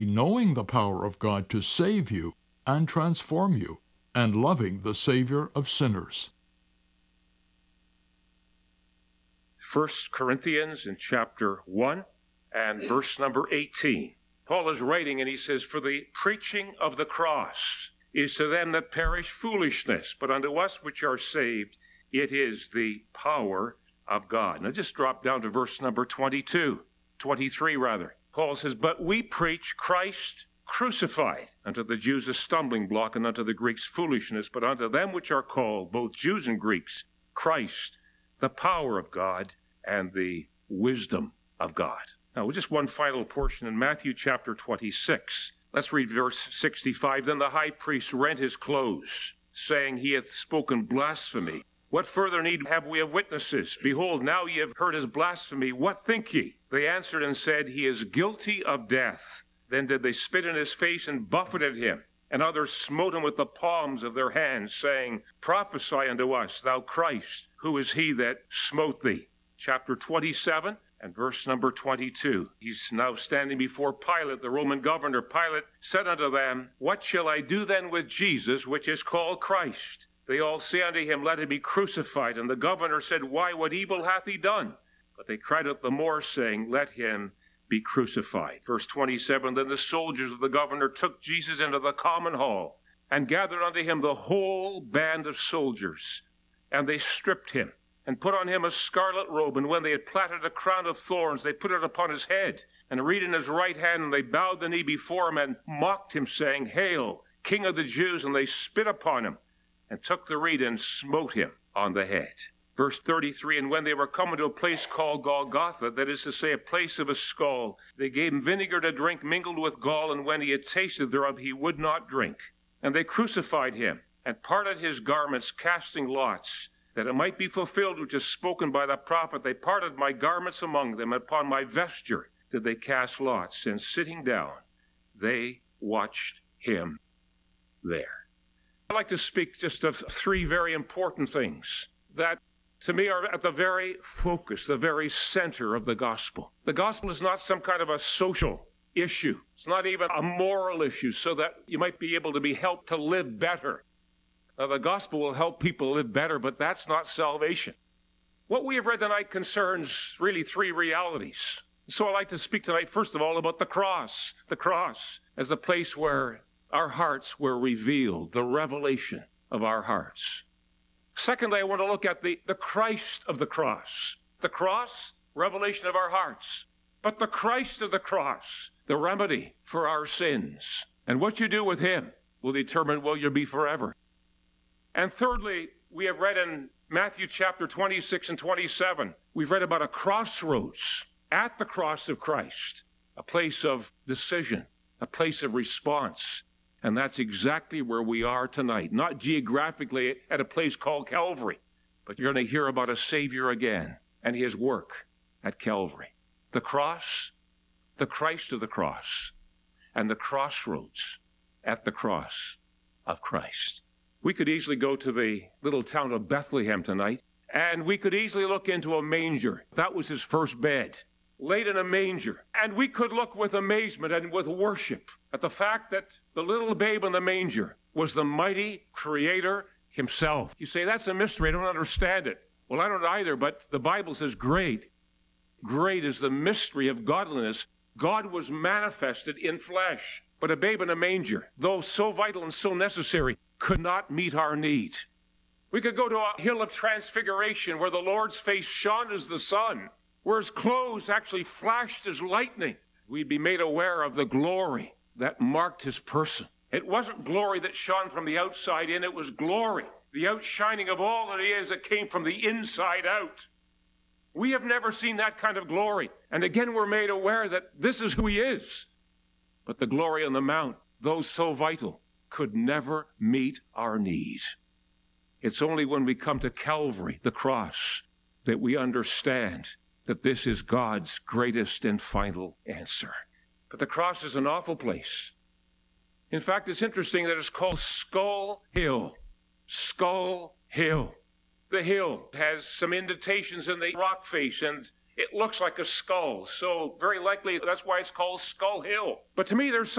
knowing the power of God to save you and transform you, and loving the Savior of sinners. 1 Corinthians in chapter 1 and verse number 18. Paul is writing and he says, "For the preaching of the cross is to them that perish foolishness, but unto us which are saved it is the power of God." Now just drop down to verse number 23 rather. Paul says, "But we preach Christ crucified, unto the Jews a stumbling block, and unto the Greeks foolishness, but unto them which are called, both Jews and Greeks, Christ, the power of God and the wisdom of God." Now, just one final portion in Matthew chapter 26. Let's read verse 65. "Then the high priest rent his clothes, saying, He hath spoken blasphemy. What further need have we of witnesses? Behold, now ye have heard his blasphemy. What think ye? They answered and said, He is guilty of death. Then did they spit in his face and buffeted him. And others smote him with the palms of their hands, saying, Prophesy unto us, thou Christ, who is he that smote thee?" Chapter 27 and verse number 22. He's now standing before Pilate, the Roman governor. Pilate said unto them, "What shall I do then with Jesus, which is called Christ?" They all say unto him, "Let him be crucified." And the governor said, "Why, what evil hath he done?" But they cried out the more, saying, "Let him be crucified." Verse 27, "Then the soldiers of the governor took Jesus into the common hall, and gathered unto him the whole band of soldiers. And they stripped him, and put on him a scarlet robe. And when they had platted a crown of thorns, they put it upon his head, and a reed in his right hand. And they bowed the knee before him, and mocked him, saying, Hail, King of the Jews! And they spit upon him, and took the reed, and smote him on the head. Verse 33, "And when they were come to a place called Golgotha, that is to say, a place of a skull, they gave him vinegar to drink mingled with gall, and when he had tasted thereof, he would not drink. And they crucified him, and parted his garments, casting lots, that it might be fulfilled which is spoken by the prophet. They parted my garments among them, and upon my vesture did they cast lots, and sitting down, they watched him there." I'd like to speak just of three very important things that to me are at the very focus, the very center of the gospel. The gospel is not some kind of a social issue. It's not even a moral issue so that you might be able to be helped to live better. Now, the gospel will help people live better, but that's not salvation. What we have read tonight concerns really three realities. So I'd like to speak tonight, first of all, about the cross. The cross as the place where our hearts were revealed, the revelation of our hearts. Secondly, I want to look at the Christ of the cross. The cross, revelation of our hearts. But the Christ of the cross, the remedy for our sins. And what you do with him will determine will you be forever. And thirdly, we have read in Matthew chapter 26 and 27, we've read about a crossroads at the cross of Christ, a place of decision, a place of response. And that's exactly where we are tonight, not geographically at a place called Calvary, but you're going to hear about a Savior again and his work at Calvary. The cross, the Christ of the cross, and the crossroads at the cross of Christ. We could easily go to the little town of Bethlehem tonight, and we could easily look into a manger. That was his first bed, laid in a manger. And we could look with amazement and with worship at the fact that the little babe in the manger was the mighty Creator himself. You say, that's a mystery. I don't understand it. Well, I don't either, but the Bible says great. Great is the mystery of godliness. God was manifested in flesh. But a babe in a manger, though so vital and so necessary, could not meet our need. We could go to a hill of transfiguration where the Lord's face shone as the sun, where his clothes actually flashed as lightning. We'd be made aware of the glory that marked his person. It wasn't glory that shone from the outside in, it was glory, the outshining of all that he is that came from the inside out. We have never seen that kind of glory. And again, we're made aware that this is who he is. But the glory on the mount, though so vital, could never meet our need. It's only when we come to Calvary, the cross, that we understand that this is God's greatest and final answer. But the cross is an awful place. In fact, it's interesting that it's called Skull Hill. Skull Hill. The hill has some indentations in the rock face, and It looks like a skull, so very likely that's why it's called Skull Hill. But to me, there's